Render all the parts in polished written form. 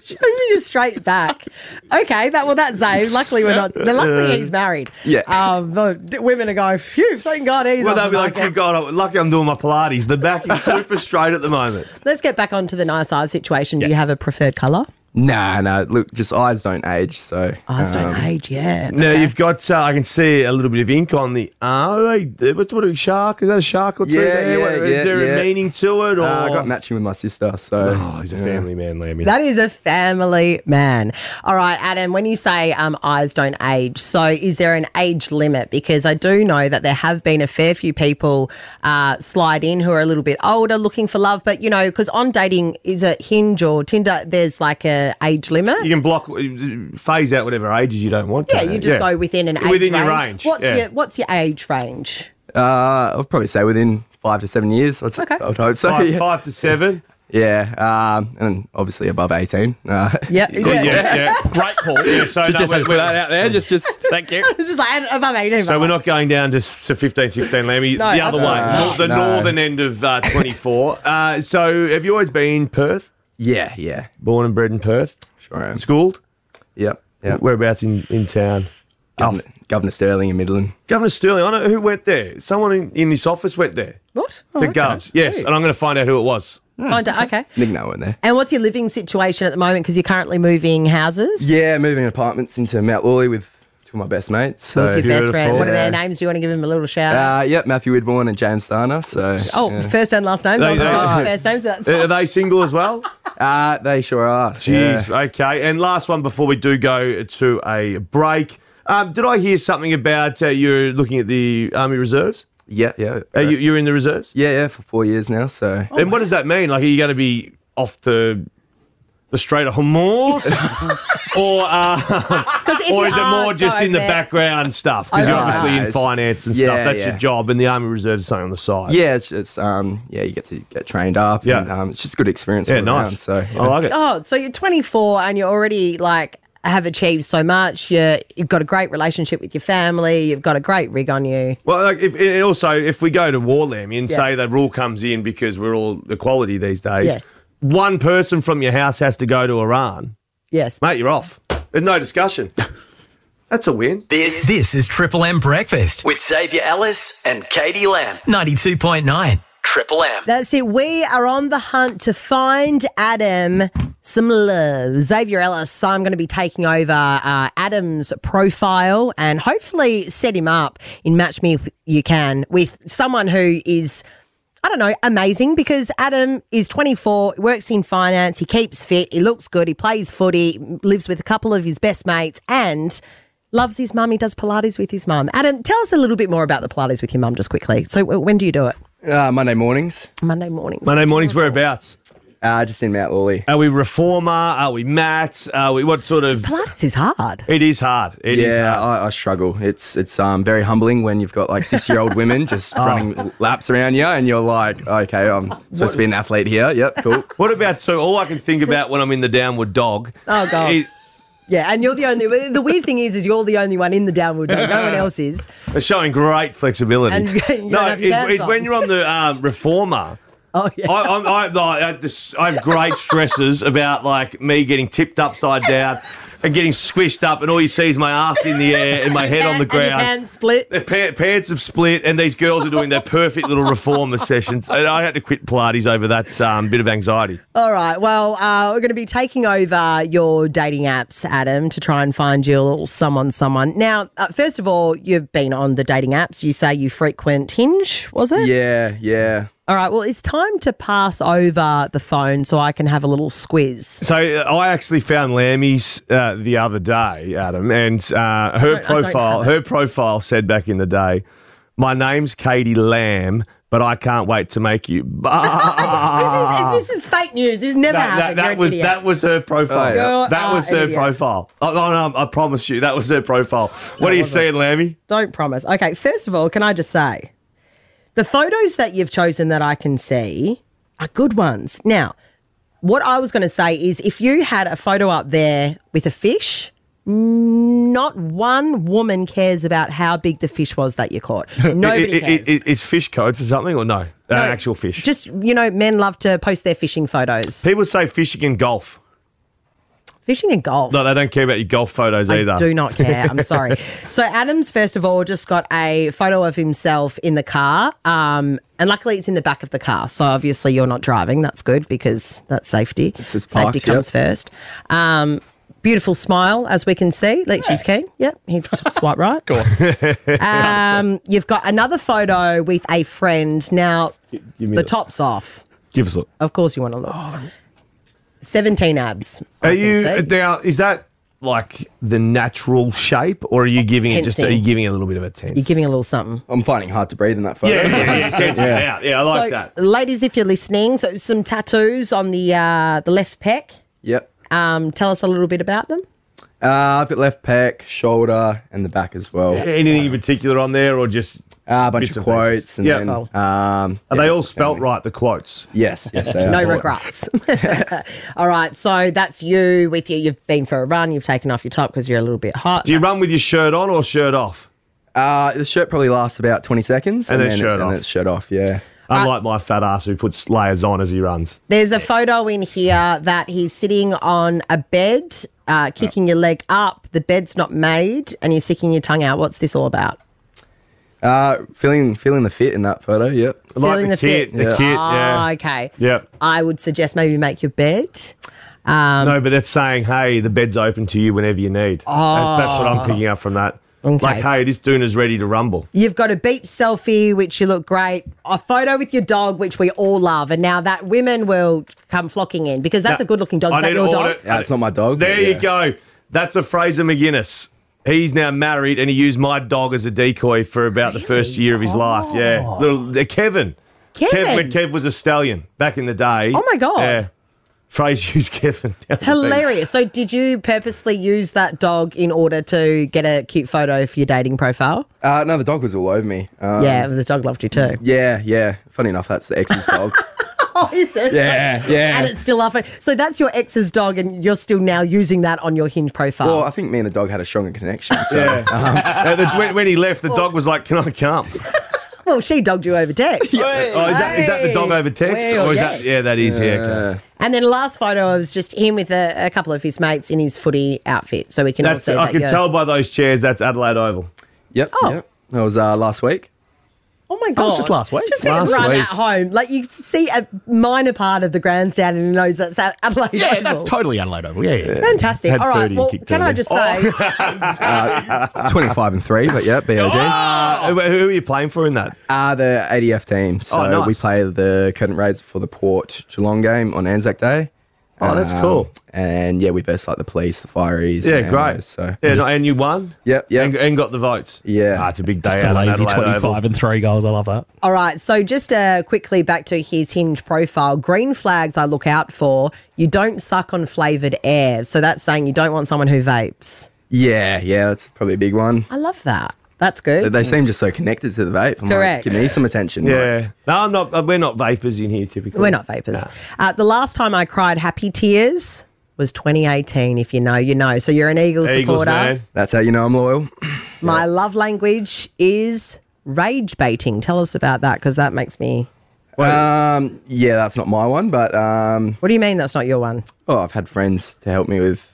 you straight back. Okay, that's Zave. Luckily we're not. Luckily he's married. Yeah. But women are going, phew, thank God he's Well, on they'll the be like, market. God, lucky I'm doing my Pilates. The back is super straight at the moment. Let's get back onto the nice eyes situation. Do you have a preferred colour? Nah. Look, just eyes don't age. So Eyes don't age, yeah. Now, Okay. you've got, I can see a little bit of ink on the arm. What a shark? Is that a shark or two there? Is there a meaning to it? Or? I got matching with my sister. So He's a family man, Lammy. That is a family man. All right, Adam, when you say eyes don't age, so is there an age limit? Because I do know that there have been a fair few people slide in who are a little bit older looking for love. But, because on dating, is it Hinge or Tinder, there's like a age limit? You can phase out whatever ages you don't want. Yeah, you just go within an age Within range. your range. What's your age range? I'll probably say within 5 to 7 years. I would hope so. 5 to 7. Yeah, and obviously above 18. Yeah. Great call. Yeah, so Just had to put that out there. Just thank you. It's just like above 18. So we're not going down to 15, 16, Lammy. No, the other way, the northern end of 24. So have you always been Perth? Yeah. Born and bred in Perth? Sure am. Schooled? Yep. Whereabouts in town? Governor Sterling in Midland. Governor Sterling. I know who went there. Someone in this office went there. What? To Govs. Yes, and I'm going to find out who it was. Find out, okay. Nick Noah went there. And what's your living situation at the moment? Because you're currently moving houses? Yeah, moving apartments into Mount Lawley with two of my best mates. So With your best friend. Beautiful. What are their names? Do you want to give them a little shout out? Yep, Matthew Widborn and James Starner. So First and last names? I'll just go with first names. That's Are fine. they single as well? they sure are. Jeez, Yeah. okay. And last one before we do go to a break. Did I hear something about you're looking at the Army Reserves? Yeah. You're in the reserves? Yeah, for 4 years now. So And what does that mean? Like, are you going to be off the Strait of Hormuz? or is it more just in the background stuff? Because you're obviously in finance and stuff. That's your job, and the Army Reserves is something on the side. yeah, it's you get to get trained up. Yeah. and, it's just a good experience. Yeah, all nice. around, so I like it. Oh, so you're 24 and you're already have achieved so much. You've got a great relationship with your family. You've got a great rig on you. Well, if we go to war, Lammy, and say the rule comes in because we're all equality these days, one person from your house has to go to Iran. Yes. Mate, you're off. There's no discussion. That's a win. This is Triple M Breakfast with Xavier Ellis and Katie Lamb. 92.9 Triple M. That's it. We are on the hunt to find Adam some love. Xavier Ellis, I'm going to be taking over Adam's profile and hopefully set him up in Match Me If You Can with someone who is, I don't know, amazing, because Adam is 24, works in finance, he keeps fit, he looks good, he plays footy, lives with a couple of his best mates and loves his mum. He does Pilates with his mum. Adam, tell us a little bit more about the Pilates with your mum just quickly. So when do you do it? Monday mornings. Monday mornings. Monday mornings, whereabouts? Just in Mount Lawley. Are we reformer? Are we mat? Are we what sort of? Pilates is hard. It is hard. It is hard. I struggle. It's very humbling when you've got like 6-year-old women just running laps around you, and you're like, okay, I'm supposed to be an athlete here. Yep, cool. What about all I can think about when I'm in the downward dog? Oh, God. is Yeah, and you're the only. The weird thing is you're the only one in the downward dog. No one else is. showing great flexibility. And you don't have your pants it's on. when you're on the reformer. Oh yeah. I have great stresses about like me getting tipped upside down and getting squished up, and all you see is my ass in the air and my head on the ground. And your pants split. The pants have split, and these girls are doing their perfect little reformer sessions. And I had to quit Pilates over that bit of anxiety. All right. Well, we're going to be taking over your dating apps, Adam, to try and find you a little someone. Now, first of all, you've been on the dating apps. You say you frequent Hinge, was it? Yeah. All right. Well, it's time to pass over the phone so I can have a little squiz. So I actually found Lammy's the other day, Adam, and her profile said back in the day, "My name's Katie Lamb, but I can't wait to make you." This is fake news. This never happened. That was her profile. Oh, yeah. That was her profile. Oh, no, I promise you, that was her profile. What are you saying, Lammy? Don't promise. Okay, first of all, can I just say, the photos that you've chosen that I can see are good ones. Now, what I was going to say is if you had a photo up there with a fish, not one woman cares about how big the fish was that you caught. Nobody cares. Is fish code for something or no? No, Actual fish. Just, men love to post their fishing photos. People say fishing and golf. Fishing and golf. No, they don't care about your golf photos either. I do not care. I'm sorry. So Adam's, first of all, just got a photo of himself in the car. And luckily it's in the back of the car. So obviously you're not driving. That's good because that's safety. just Safety parked, comes first. Beautiful smile, as we can see. Leachy's keen. Yep, he's swipe right. Of course. You've got another photo with a friend. Now, me the that. top's off. Give us a look. Of course you want to look. 17 abs. I Are can you see. now? Is that like the natural shape, or are you giving it just? Are Tensing. you giving it a little bit of a tense? You're giving a little something. I'm finding it hard to breathe in that photo. Tensing it out. Yeah, I like So, that. ladies, if you're listening, so some tattoos on the left pec. Yep. Tell us a little bit about them. I've got left pec, shoulder, and the back as well. Anything in particular on there, or just A bunch bits of and quotes, pieces? and Yeah. then Oh. Are they all spelt right? The quotes. Yes, they are. No regrets. All right, so that's you with you. You've been for a run. You've taken off your top because you're a little bit hot. Do you That's- run with your shirt on or shirt off? The shirt probably lasts about 20 seconds, And then then shirt off. it's shirt off. Yeah. Unlike my fat ass who puts layers on as he runs. There's a photo in here that he's sitting on a bed, kicking your leg up. The bed's not made, and you're sticking your tongue out. What's this all about? Feeling the fit in that photo. Yep. Feeling the kit, fit. the kit, yeah. Okay. Yep. I would suggest maybe make your bed. No, but that's saying, hey, the bed's open to you whenever you need. That's what I'm picking up from that. Okay. Like, hey, this Doona's ready to rumble. You've got a beach selfie, which you look great. A photo with your dog, which we all love. And now that women will come flocking in because that's Now, a good looking dog. I Is that need your to dog? order- It's not my dog. but There yeah. you go. That's a Fraser McGuinness. He's now married and he used my dog as a decoy for about the first year of his life. Yeah. Kevin. Kevin? When Kev was a stallion back in the day. Oh, my God. Yeah. Fraser used Kevin. down the beach. Hilarious. So did you purposely use that dog in order to get a cute photo for your dating profile? No, the dog was all over me. Yeah, the dog loved you too. Yeah. Funny enough, that's the ex's dog. Oh, is it? Yeah. And it's still up. So that's your ex's dog and you're still now using that on your Hinge profile. Well, I think me and the dog had a stronger connection. So. When he left, the dog was like, can I come? Well, she dogged you over text. Oh, is that the dog over text? Well, Or is yes. that, yeah, that is, yeah. Okay. And then last photo was just him with a couple of his mates in his footy outfit. So we can all That's, see I that can you're- tell by those chairs that's Adelaide Oval. Yep. Oh. Yep. That was last week. Oh my God. was just last week. Just Last run week. at home. Like you see a minor part of the grandstand and he knows that's Adelaide Yeah, Oval. that's totally Adelaide Oval. Yeah. Fantastic. Had All right. 30 and Well, kicked can I 30. just say, 25-3, but yeah, BOG. Who are you playing for in that? The ADF team. So nice. we play the curtain raiser for the Port Geelong game on Anzac Day. Oh, that's cool. And yeah, we versus like the police, the fireys. Yeah, and great. those, so Yeah, and you won? Yep. And got the votes? Yeah. It's a big day Just out a on lazy Adelaide 25 Oval. and 3 goals. I love that. all right. So just quickly back to his Hinge profile. Green flags I look out for. You don't suck on flavoured air. So that's saying you don't want someone who vapes. Yeah, that's probably a big one. I love that. That's good. They seem just so connected to the vape. I'm Correct. Like, give me some attention. Yeah. No, I'm not. We're not vapors in here typically. We're not vapors. The last time I cried happy tears was 2018. If you know, you know. So you're an Eagles supporter. man. That's how you know I'm loyal. My love language is rage baiting. Tell us about that because that makes me. Yeah, that's not my one, but What do you mean that's not your one? I've had friends to help me with,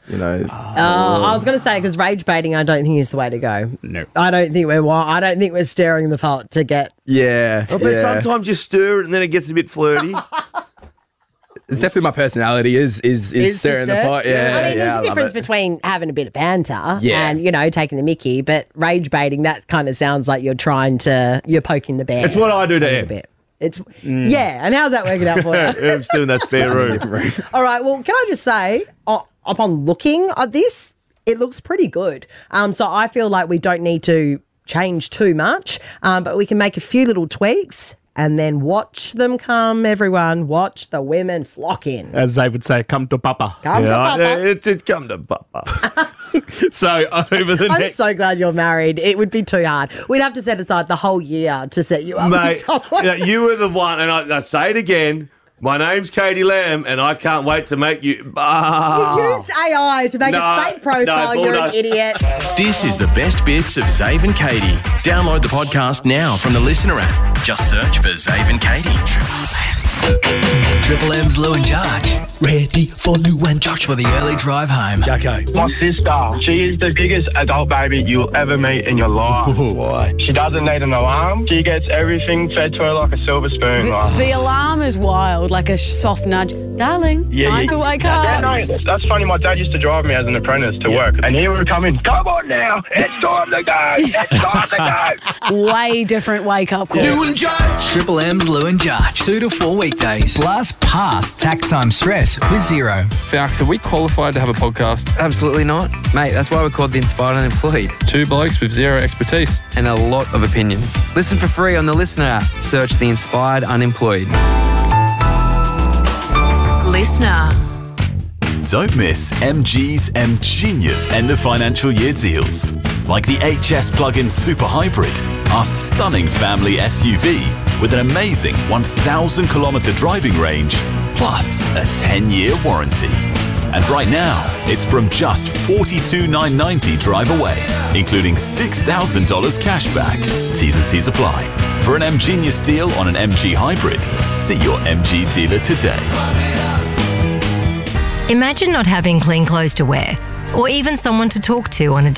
I was going to say because rage baiting, I don't think is the way to go. No. I don't think we're stirring the pot to get. yeah. Oh, but yeah. sometimes you stir it and then it gets a bit flirty. It's definitely my personality is stirring the to stir. pot. Yeah, I mean, yeah, there's a love difference it. between having a bit of banter Yeah. and taking the mickey, but rage baiting that kind of sounds like you're poking the bear. It's what I do to a little Em. bit. It's yeah, and how's that working out for you? Em's still in that spare room. All right. Well, can I just say, upon looking at this, it looks pretty good. So I feel like we don't need to change too much, but we can make a few little tweaks and then watch them come. Everyone, watch the women flock in. As they would say, come to Papa. Come to Papa. It come to Papa. So over the I'm next... so glad you're married. It would be too hard. We'd have to set aside the whole year to set you up with Mate, someone. yeah, you were the one, and I say it again. My name's Katie Lamb, and I can't wait to make you. You used AI to make a fake profile. no, You're an bulldoze. idiot. This is the best bits of Zave and Katie. Download the podcast now from the Listener app. Just search for Zave and Katie. Triple M's Lou and Josh. Ready for Lou and Josh for the early drive home. Jacko. My sister, she is the biggest adult baby you'll ever meet in your life. Why? She doesn't need an alarm. She gets everything fed to her like a silver spoon. The alarm is wild, like a soft nudge. Darling, I can wake up. Yeah, no, that's funny. My dad used to drive me as an apprentice to work, and he would come in, come on now, it's time to go, it's time to go. Way different wake-up call. Lou and Josh. Triple M's Lou and Josh. 2 to 4 weekdays. Blast past tax time stress with zero. Are we qualified to have a podcast? Absolutely not. Mate, that's why we're called the Inspired Unemployed. Two blokes with zero expertise. And a lot of opinions. Listen for free on the Listener app. Search the Inspired Unemployed. Listener. Don't miss MG's M-Genius end of financial year deals. Like the HS plug-in Super Hybrid, our stunning family SUV with an amazing 1,000 kilometre driving range, plus a 10-year warranty. And right now, it's from just $42,990 drive away, including $6,000 cash back. T's and C's apply. For an M-Genius deal on an MG Hybrid, see your MG dealer today. Imagine not having clean clothes to wear, or even someone to talk to on a